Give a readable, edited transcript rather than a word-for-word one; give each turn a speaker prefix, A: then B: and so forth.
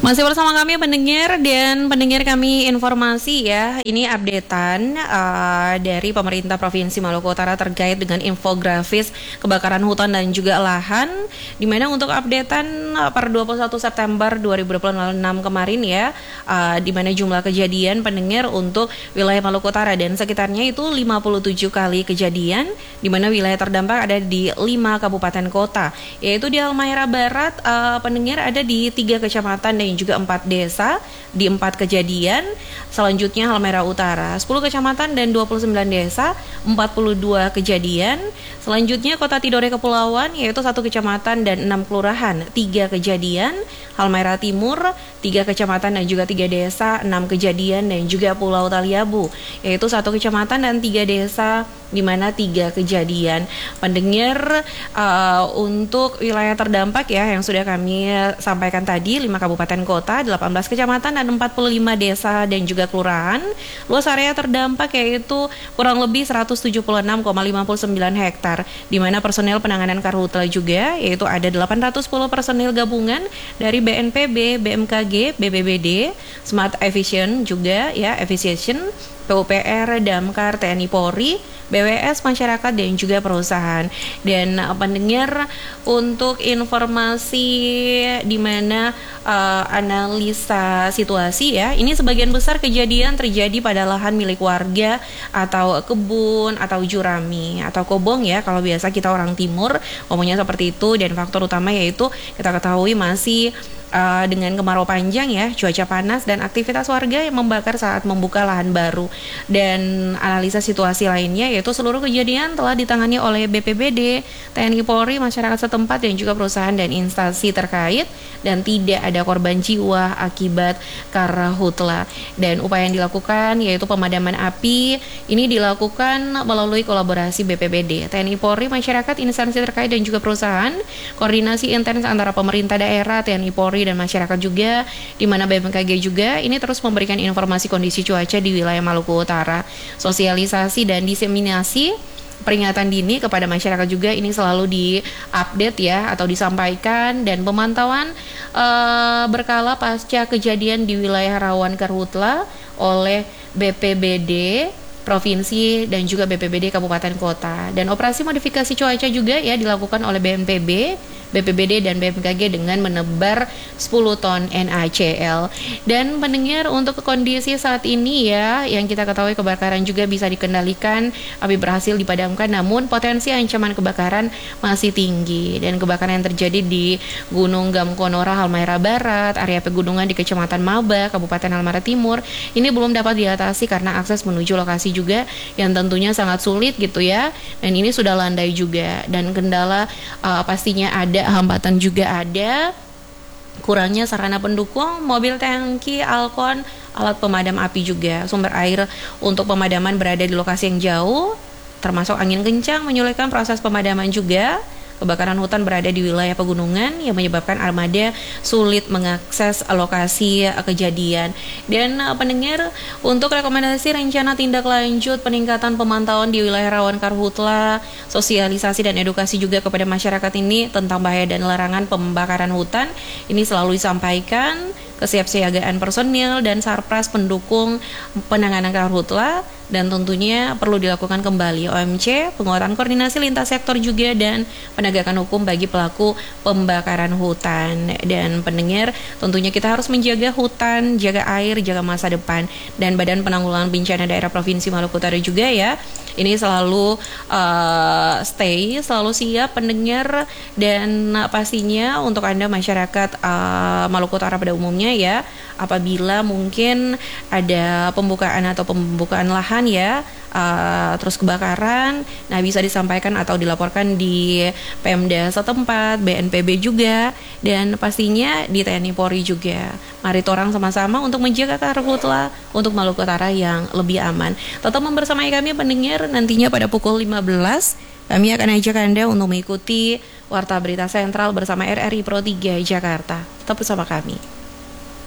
A: Masih bersama kami pendengar kami informasi ya. Ini updatean dari pemerintah Provinsi Maluku Utara terkait dengan infografis kebakaran hutan dan juga lahan, di mana untuk updatean per 21 September 2026 kemarin ya, di mana jumlah kejadian pendengar untuk wilayah Maluku Utara dan sekitarnya itu 57 kali kejadian, di mana wilayah terdampak ada di 5 kabupaten kota, yaitu di Halmahera Barat, pendengar ada di 3 kecamatan dan juga 4 desa di 4 kejadian. Selanjutnya Halmahera Utara 10 kecamatan dan 29 desa 42 kejadian. Selanjutnya Kota Tidore Kepulauan yaitu 1 kecamatan dan 6 kelurahan 3 kejadian. Halmahera Timur 3 kecamatan dan juga 3 desa 6 kejadian, dan juga Pulau Taliabu yaitu 1 kecamatan dan 3 desa di mana 3 kejadian. Pendengar, untuk wilayah terdampak ya yang sudah kami sampaikan tadi, 5 kabupaten kota, 18 kecamatan dan 45 desa dan juga kelurahan. Luas area terdampak yaitu kurang lebih 176,59 hektar, di mana personel penanganan karhutla juga yaitu ada 810 personil gabungan dari BNPB, BMKG, BPBD, Smart Efficient juga ya, Efficient, PUPR, Damkar, TNI Polri, BWS, masyarakat dan juga perusahaan. Dan pendengar, untuk informasi di mana analisa situasi ya, ini sebagian besar kejadian terjadi pada lahan milik warga atau kebun atau jurami atau kobong ya, kalau biasa kita orang timur ngomongnya seperti itu. Dan faktor utama yaitu kita ketahui masih dengan kemarau panjang ya, cuaca panas dan aktivitas warga yang membakar saat membuka lahan baru. Dan analisa situasi lainnya yaitu seluruh kejadian telah ditangani oleh BPBD, TNI Polri, masyarakat setempat dan juga perusahaan dan instansi terkait, dan tidak ada korban jiwa akibat karhutla. Dan upaya yang dilakukan yaitu pemadaman api ini dilakukan melalui kolaborasi BPBD, TNI Polri, masyarakat, instansi terkait dan juga perusahaan, koordinasi intens antara pemerintah daerah, TNI Polri dan masyarakat juga, di mana BMKG juga ini terus memberikan informasi kondisi cuaca di wilayah Maluku Utara. Sosialisasi dan diseminasi peringatan dini kepada masyarakat juga ini selalu diupdate ya, atau disampaikan, dan pemantauan berkala pasca kejadian di wilayah rawan karhutla oleh BPBD Provinsi dan juga BPBD Kabupaten Kota. Dan operasi modifikasi cuaca juga ya dilakukan oleh BNPB, BPBD dan BMKG dengan menebar 10 ton NaCl. Dan pendengar, untuk kondisi saat ini ya, yang kita ketahui kebakaran juga bisa dikendalikan, api berhasil dipadamkan, namun potensi ancaman kebakaran masih tinggi. Dan kebakaran yang terjadi di Gunung Gamkonora, Halmahera Barat, area pegunungan di Kecamatan Maba, Kabupaten Halmahera Timur, ini belum dapat diatasi karena akses menuju lokasi juga yang tentunya sangat sulit gitu ya. Dan ini sudah landai juga, dan kendala pastinya ada, hambatan juga ada, kurangnya sarana pendukung, mobil tangki, alkon, alat pemadam api juga. Sumber air untuk pemadaman berada di lokasi yang jauh, termasuk angin kencang menyulitkan proses pemadaman juga. Kebakaran hutan berada di wilayah pegunungan yang menyebabkan armada sulit mengakses lokasi kejadian. Dan pendengar, untuk rekomendasi rencana tindak lanjut peningkatan pemantauan di wilayah rawan karhutla, sosialisasi dan edukasi juga kepada masyarakat ini tentang bahaya dan larangan pembakaran hutan, ini selalu disampaikan. Kesiapsiagaan personil dan sarpras pendukung penanganan karhutla, dan tentunya perlu dilakukan kembali OMC, penguatan koordinasi lintas sektor juga, dan penegakan hukum bagi pelaku pembakaran hutan. Dan pendengar, tentunya kita harus menjaga hutan, jaga air, jaga masa depan. Dan Badan Penanggulangan Bencana Daerah Provinsi Maluku Utara juga ya, ini selalu selalu siap pendengar. Dan pastinya untuk Anda masyarakat Maluku Utara pada umumnya ya, apabila mungkin ada pembukaan lahan ya, terus kebakaran, nah bisa disampaikan atau dilaporkan di Pemda setempat, BNPB juga, dan pastinya di TNI Polri juga. Mari orang sama-sama untuk menjaga karhutla untuk Maluku Utara yang lebih aman. Tetap membersamai kami pendengar, nantinya pada pukul 15 kami akan ajak Anda untuk mengikuti Warta Berita Sentral bersama RRI Pro 3 Jakarta. Tetap bersama kami.